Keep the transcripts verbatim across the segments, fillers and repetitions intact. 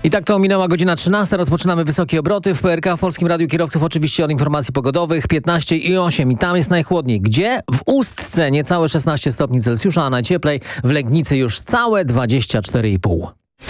I tak to minęła godzina trzynasta. Rozpoczynamy wysokie obroty w P R K, w Polskim Radiu Kierowców. Oczywiście od informacji pogodowych piętnaście i osiem. I tam jest najchłodniej. Gdzie? W Ustce niecałe szesnaście stopni Celsjusza, a najcieplej w Legnicy już całe dwadzieścia cztery i pół.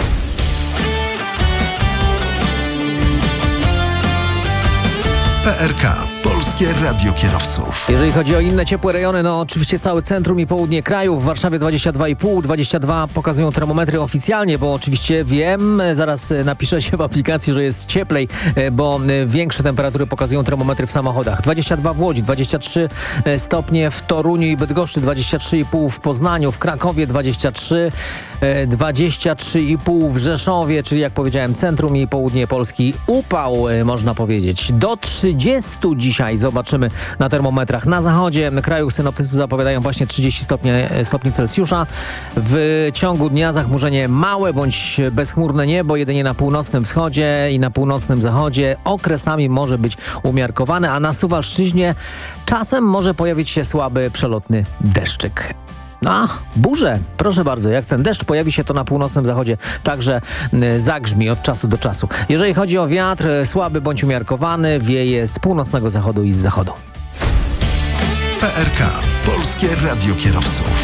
P R K. Polskie Radio Kierowców. Jeżeli chodzi o inne ciepłe rejony, no oczywiście całe centrum i południe kraju. W Warszawie dwadzieścia dwa i pół, dwadzieścia dwa pokazują termometry oficjalnie, bo oczywiście wiem, zaraz napiszę się w aplikacji, że jest cieplej, bo większe temperatury pokazują termometry w samochodach. dwadzieścia dwa w Łodzi, dwadzieścia trzy stopnie w Toruniu i Bydgoszczy, dwadzieścia trzy i pół w Poznaniu, w Krakowie dwadzieścia trzy, dwadzieścia trzy i pół w Rzeszowie, czyli jak powiedziałem centrum i południe Polski. Upał, można powiedzieć. Do trzydziestu dzisiaj zobaczymy na termometrach. Na zachodzie kraju synoptycy zapowiadają właśnie trzydzieści stopni, stopni Celsjusza. W ciągu dnia zachmurzenie małe bądź bezchmurne niebo, jedynie na północnym wschodzie i na północnym zachodzie. Okresami może być umiarkowane, a na Suwalszczyźnie czasem może pojawić się słaby, przelotny deszczyk. A, burze, proszę bardzo, jak ten deszcz pojawi się, to na północnym zachodzie także y, zagrzmi od czasu do czasu. Jeżeli chodzi o wiatr, y, słaby bądź umiarkowany, wieje z północnego zachodu i z zachodu. P R K. Polskie Radio Kierowców.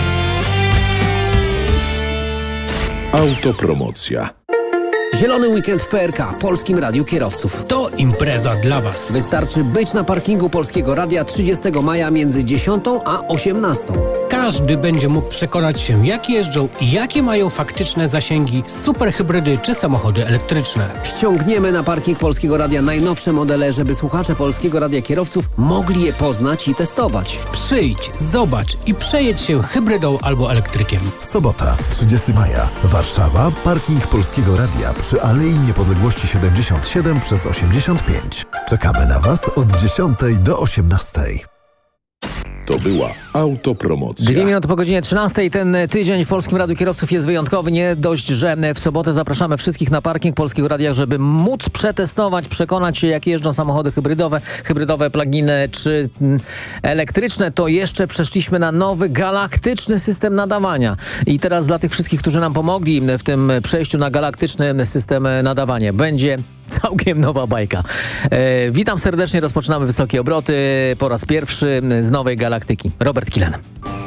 Autopromocja. Zielony weekend w P R K, Polskim Radiu Kierowców. To impreza dla Was. Wystarczy być na parkingu Polskiego Radia trzydziestego maja między dziesiątą a osiemnastą. Każdy będzie mógł przekonać się, jak jeżdżą i jakie mają faktyczne zasięgi superhybrydy czy samochody elektryczne. Ściągniemy na parking Polskiego Radia najnowsze modele, żeby słuchacze Polskiego Radia Kierowców mogli je poznać i testować. Przyjdź, zobacz i przejedź się hybrydą albo elektrykiem. Sobota, trzydziestego maja. Warszawa, parking Polskiego Radia przy Alei Niepodległości siedemdziesiąt siedem przez osiemdziesiąt pięć. Czekamy na Was od dziesiątej do osiemnastej. To była autopromocja. Dwie minuty po godzinie trzynastej. Ten tydzień w Polskim Radiu Kierowców jest wyjątkowy. Nie dość, że w sobotę zapraszamy wszystkich na parking Polskiego Radia, żeby móc przetestować, przekonać się, jak jeżdżą samochody hybrydowe, hybrydowe plug-iny czy elektryczne, to jeszcze przeszliśmy na nowy, galaktyczny system nadawania. I teraz dla tych wszystkich, którzy nam pomogli w tym przejściu na galaktyczny system nadawania, będzie całkiem nowa bajka. E, witam serdecznie, rozpoczynamy wysokie obroty po raz pierwszy z nowej galaktyki. Robert Kilen.